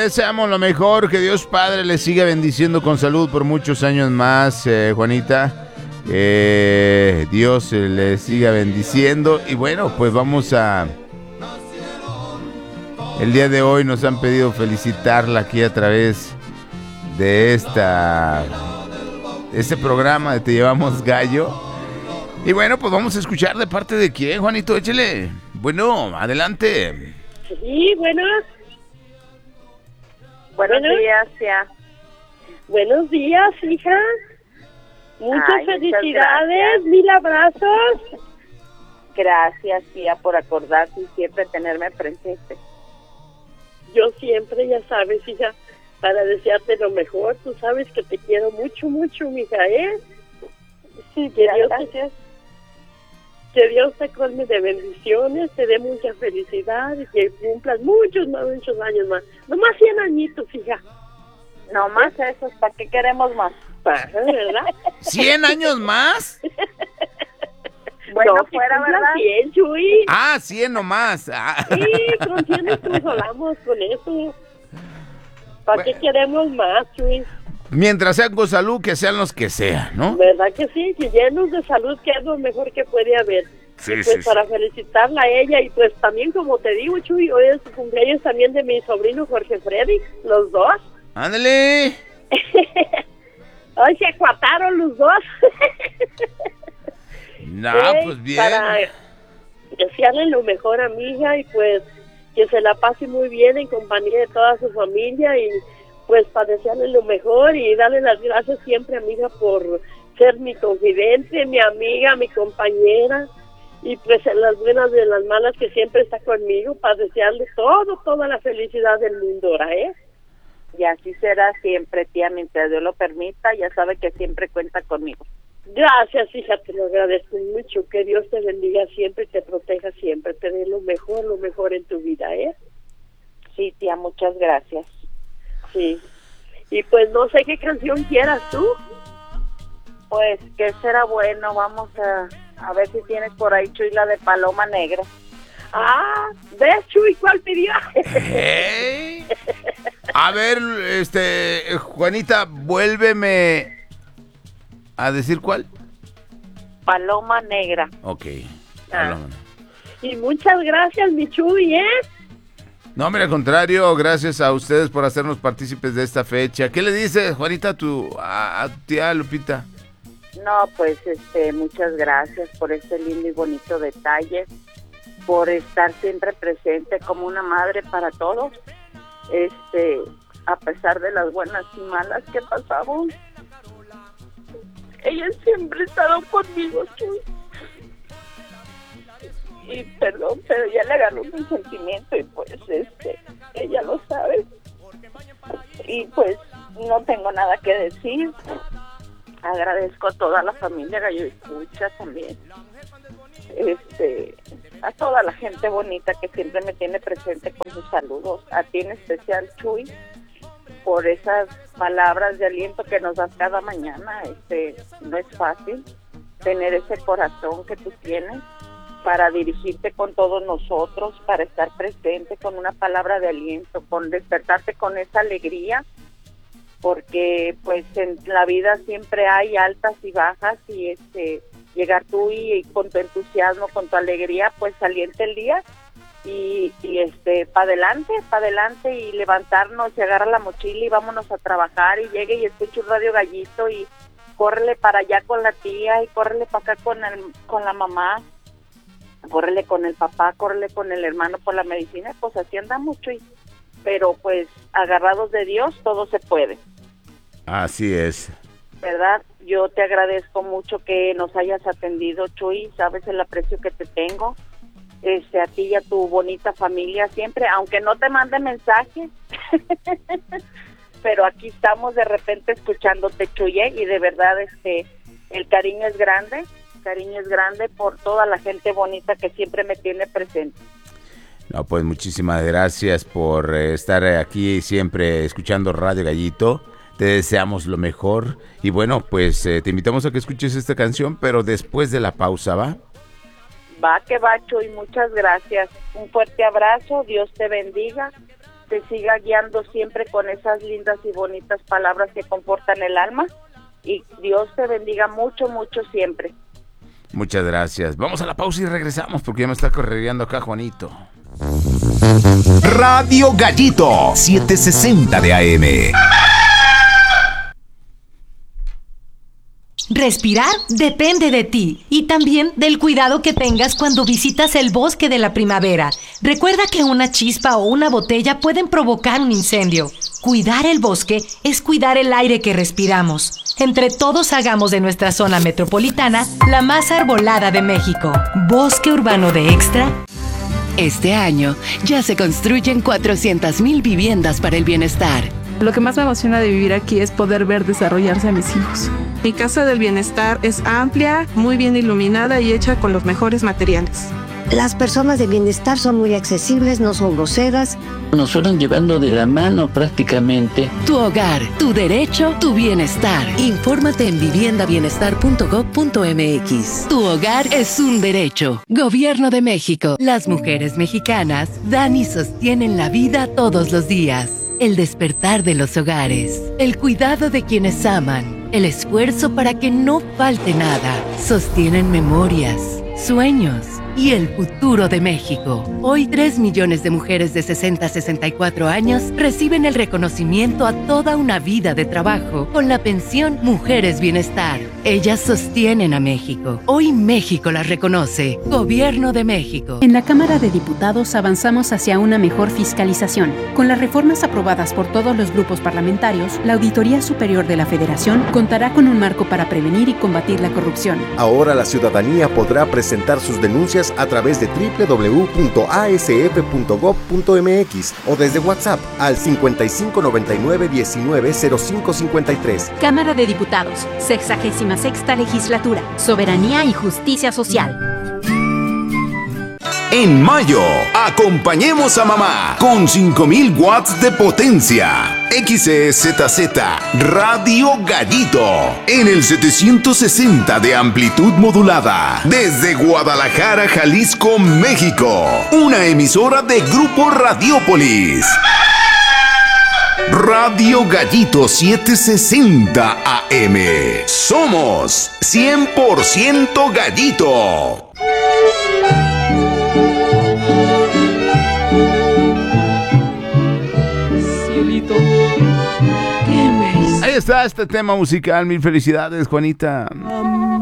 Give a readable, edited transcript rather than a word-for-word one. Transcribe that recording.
deseamos lo mejor, que Dios Padre le siga bendiciendo con salud por muchos años más, Juanita. Dios le siga bendiciendo. Y bueno, pues vamos a... El día de hoy nos han pedido felicitarla aquí a través de este programa de Te Llevamos Gallo. Y bueno, pues vamos a escuchar de parte de quién, Juanito, échele. Bueno, adelante. Sí, bueno. Buenos días, tía. Buenos días, hija. Muchas felicidades, mil abrazos. Gracias, tía, por acordarse y siempre tenerme presente. Yo siempre, ya sabes, hija, para desearte lo mejor. Tú sabes que te quiero mucho, mucho, mija, ¿eh? Sí, gracias. Que Dios te colme de bendiciones, te dé mucha felicidad y que cumplas muchos años más. Nomás 100 añitos, hija. No más esos, ¿para qué queremos más? ¿Verdad? ¿100 años más? Bueno, no, fuera, ¿verdad? 100, Chuy. 100 nomás. Sí, con 100 nos consolamos con eso. ¿Para qué queremos más, Chuy? Mientras sean con salud, que sean los que sean, ¿no? ¿Verdad que sí? Que llenos de salud, que es lo mejor que puede haber. Sí, y pues para felicitarla a ella, y pues también, como te digo, Chuy, hoy es su cumpleaños también de mi sobrino Jorge Freddy, los dos. ¡Ándale! Hoy se acuataron los dos. No, pues bien. Para desearle lo mejor a mi hija y pues que se la pase muy bien en compañía de toda su familia y pues para desearle lo mejor y darle las gracias siempre a mi hija por ser mi confidente, mi amiga, mi compañera y pues en las buenas y en las malas que siempre está conmigo para desearle toda la felicidad del mundo, ¿eh? Y así será siempre, tía, mientras Dios lo permita, ya sabe que siempre cuenta conmigo. Gracias, hija, te lo agradezco mucho, que Dios te bendiga siempre y te proteja siempre, te dé lo mejor en tu vida, ¿eh? Sí, tía, muchas gracias. Sí, y pues no sé qué canción quieras tú. Pues que será bueno, vamos a ver si tienes por ahí, Chuy, la de Paloma Negra. ¿Ves, Chuy, cuál pidió? Hey. A ver, Juanita, vuélveme a decir cuál. Paloma Negra. Ok, Paloma. Y muchas gracias, mi Chuy, ¿eh? No, hombre, al contrario, gracias a ustedes por hacernos partícipes de esta fecha. ¿Qué le dices, Juanita, a tu tía Lupita? No, pues, muchas gracias por este lindo y bonito detalle, por estar siempre presente como una madre para todos, a pesar de las buenas y malas que pasamos. Ella siempre ha estado conmigo, Chuy. Y perdón, pero ya le agarró mi sentimiento y pues, ella lo sabe. Y pues, no tengo nada que decir. Agradezco a toda la familia Gallo Escucha también. A toda la gente bonita que siempre me tiene presente con sus saludos. A ti en especial, Chuy, por esas palabras de aliento que nos das cada mañana. No es fácil tener ese corazón que tú tienes para dirigirte con todos nosotros, para estar presente con una palabra de aliento, con despertarte con esa alegría, porque pues en la vida siempre hay altas y bajas y llegar tú y con tu entusiasmo, con tu alegría, pues alienta el día y para adelante y levantarnos y agarra la mochila y vámonos a trabajar y llegue y escucha un Radio Gallito y córrele para allá con la tía y córrele para acá con la mamá, córrele con el papá, córrele con el hermano por la medicina, pues así andamos, Chuy. Pero pues agarrados de Dios todo se puede. Así es. ¿Verdad? Yo te agradezco mucho que nos hayas atendido, Chuy, sabes el aprecio que te tengo, a ti y a tu bonita familia siempre, aunque no te mande mensajes, pero aquí estamos de repente escuchándote, Chuy, y de verdad el cariño es grande por toda la gente bonita que siempre me tiene presente. No, pues muchísimas gracias por estar aquí siempre escuchando Radio Gallito. Te deseamos lo mejor y bueno, pues te invitamos a que escuches esta canción, pero después de la pausa, ¿va? Va que va, Chuy, muchas gracias. Un fuerte abrazo, Dios te bendiga te siga guiando siempre con esas lindas y bonitas palabras que confortan el alma, y Dios te bendiga mucho, mucho siempre. Muchas gracias. Vamos a la pausa y regresamos porque ya me está correteando acá Juanito. Radio Gallito 760 de AM. Respirar depende de ti y también del cuidado que tengas cuando visitas el bosque de la primavera. Recuerda que una chispa o una botella pueden provocar un incendio. Cuidar el bosque es cuidar el aire que respiramos. Entre todos hagamos de nuestra zona metropolitana la más arbolada de México. Bosque Urbano de Extra. Este año ya se construyen 400,000 viviendas para el bienestar. Lo que más me emociona de vivir aquí es poder ver desarrollarse a mis hijos. Mi casa del bienestar es amplia, muy bien iluminada y hecha con los mejores materiales. Las personas de bienestar son muy accesibles, no son groseras. Nos fueron llevando de la mano prácticamente. Tu hogar, tu derecho, tu bienestar. Infórmate en viviendabienestar.gov.mx. Tu hogar es un derecho. Gobierno de México. Las mujeres mexicanas dan y sostienen la vida todos los días. El despertar de los hogares, el cuidado de quienes aman, el esfuerzo para que no falte nada, sostienen memorias, sueños y el futuro de México. Hoy 3 millones de mujeres de 60 a 64 años reciben el reconocimiento a toda una vida de trabajo con la pensión Mujeres Bienestar. Ellas sostienen a México. Hoy México las reconoce. Gobierno de México. En la Cámara de Diputados avanzamos hacia una mejor fiscalización. Con las reformas aprobadas por todos los grupos parlamentarios, la Auditoría Superior de la Federación contará con un marco para prevenir y combatir la corrupción. Ahora la ciudadanía podrá presentar sus denuncias a través de www.asf.gov.mx o desde WhatsApp al 5599-190553. Cámara de Diputados, 66ª Legislatura, Soberanía y Justicia Social. En mayo, acompañemos a mamá con 5,000 watts de potencia. XEZZ Radio Gallito en el 760 de amplitud modulada desde Guadalajara, Jalisco, México. Una emisora de Grupo Radiópolis. Radio Gallito 760 AM. Somos 100% Gallito. Ahí está este tema musical. Mil felicidades, Juanita.